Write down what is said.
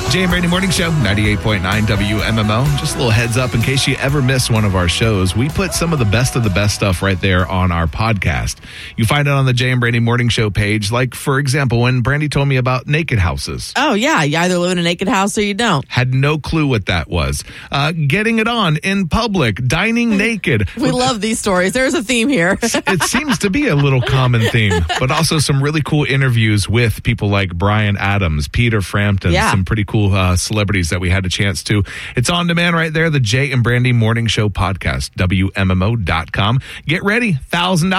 Jay and Brandy Morning Show, 98.9 WMMO. Just a little heads up in case you ever miss one of our shows. We put some of the best stuff right there on our podcast. You find it on the Jay and Brandy Morning Show page. Like, for example, when Brandy told me about naked houses. Oh, yeah. You either live in a naked house or you don't. Had no clue what that was. Getting it on in public, dining naked. We love these stories. There's a theme here. It seems to be a little common theme, but also some really cool interviews with people like Bryan Adams, Peter Frampton, some pretty cool celebrities that we had a chance to. It's on demand right there, the Jay and Brandy Morning Show podcast, WMMO.com. Get ready, $1,000.